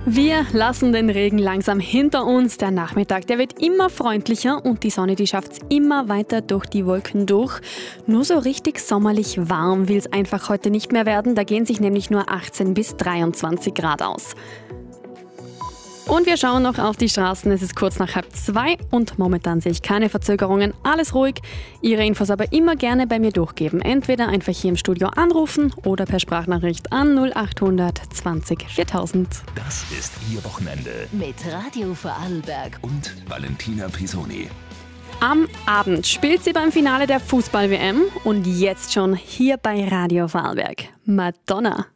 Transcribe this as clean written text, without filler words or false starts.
Wir lassen den Regen langsam hinter uns. Der Nachmittag, der wird immer freundlicher und die Sonne, die schafft es immer weiter durch die Wolken durch. Nur so richtig sommerlich warm will es einfach heute nicht mehr werden. Da gehen sich nämlich nur 18 bis 23 Grad aus. Und wir schauen noch auf die Straßen. Es ist kurz nach 1:30 und momentan sehe ich keine Verzögerungen. Alles ruhig. Ihre Infos aber immer gerne bei mir durchgeben. Entweder einfach hier im Studio anrufen oder per Sprachnachricht an 0800 20 4000. Das ist Ihr Wochenende. Mit Radio Vorarlberg. Und Valentina Pisoni. Am Abend spielt sie beim Finale der Fußball-WM und jetzt schon hier bei Radio Vorarlberg. Madonna.